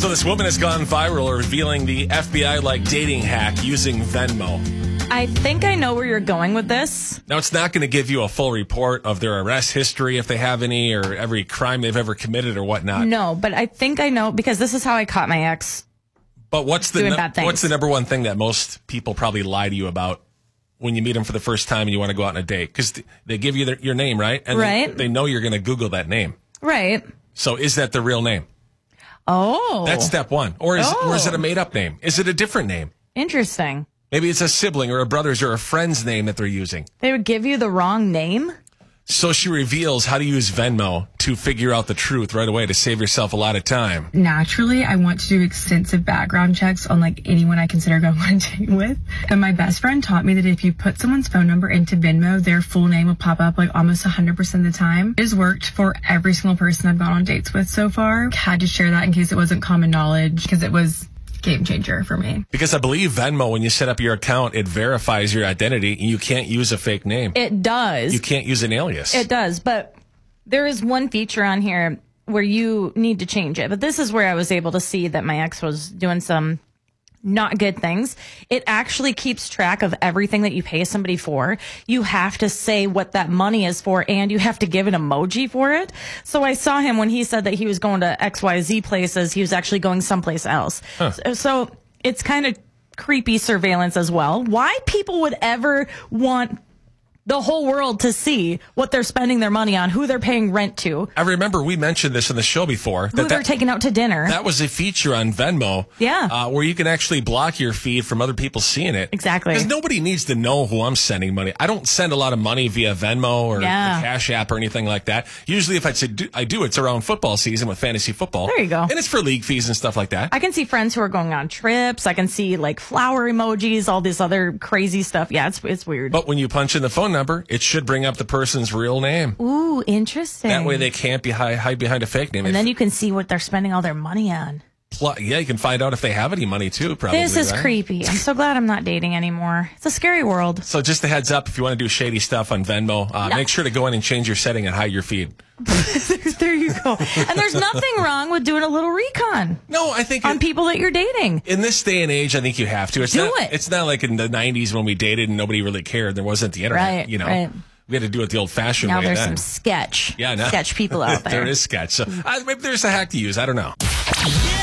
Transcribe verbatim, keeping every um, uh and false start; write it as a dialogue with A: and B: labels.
A: So this woman has gone viral revealing the F B I-like dating hack using Venmo.
B: I think I know where you're going with this.
A: Now, it's not going to give you a full report of their arrest history, if they have any, or every crime they've ever committed or whatnot.
B: No, but I think I know, because this is how I caught my ex.
A: But what's the
B: doing
A: no-
B: bad things.
A: what's the number one thing that most people probably lie to you about when you meet them for the first time and you want to go out on a date? Because th- they give you their, your name, right? And
B: Right.
A: They, they know you're going to Google that name.
B: Right.
A: So is that the real name?
B: Oh.
A: That's step one. Or is,
B: Oh.
A: or is it a made-up name? Is it a different name?
B: Interesting.
A: Maybe it's a sibling or a brother's or a friend's name that they're using.
B: They would give you the wrong name?
A: So she reveals how to use Venmo to figure out the truth right away to save yourself a lot of time.
C: Naturally, I want to do extensive background checks on like anyone I consider going on a date with. And my best friend taught me that if you put someone's phone number into Venmo, their full name will pop up like almost one hundred percent of the time. It has worked for every single person I've gone on dates with so far. Had to share that in case it wasn't common knowledge because it was game changer for me.
A: Because I believe Venmo, when you set up your account, it verifies your identity and you can't use a fake name.
B: It does.
A: You can't use an alias.
B: It does, but there is one feature on here where you need to change it. But this is where I was able to see that my ex was doing some not good things. It actually keeps track of everything that you pay somebody for. You have to say what that money is for, and you have to give an emoji for it. So I saw him when he said that he was going to X Y Z places. He was actually going someplace else.
A: Huh.
B: So, so it's kind of creepy surveillance as well. Why people would ever want the whole world to see what they're spending their money on, who they're paying rent to,
A: I remember we mentioned this in the show before.
B: who
A: That
B: they're
A: that,
B: taking out to dinner.
A: that was a feature on Venmo.
B: Yeah.
A: Uh, where you can actually block your feed from other people seeing it.
B: Exactly.
A: Because nobody needs to know who I'm sending money. I don't send a lot of money via Venmo or
B: Yeah.
A: the Cash App or anything like that. Usually if I, say do, I do, it's around football season with fantasy football.
B: There you go.
A: And it's for league fees and stuff like that.
B: I can see friends who are going on trips. I can see like flower emojis, all this other crazy stuff. Yeah, it's it's weird.
A: But when you punch in the phone number, it should bring up the person's real name.
B: Ooh, interesting.
A: That way they can't be hide, hide behind a fake name.
B: and then you can see what they're spending all their money on.
A: Pl- yeah, you can find out if they have any money too, probably.
B: This is
A: right?
B: creepy. I'm so glad I'm not dating anymore. It's a scary world.
A: So just a heads up, if you want to do shady stuff on Venmo, uh,
B: No.
A: make sure to go in and change your setting and hide your feed.
B: There you go. And there's nothing wrong with doing a little recon
A: No, I think
B: on
A: it-
B: people that you're dating.
A: in this day and age, I think you have to. It's
B: Do
A: not,
B: it.
A: It's not like in the nineties when we dated and nobody really cared. There wasn't the internet,
B: Right,
A: you know.
B: right.
A: We had to do it the old-fashioned
B: Now
A: way
B: there's
A: then.
B: some sketch,
A: yeah, no.
B: sketch people out there.
A: There is sketch. So uh, maybe there's a hack to use. I don't know.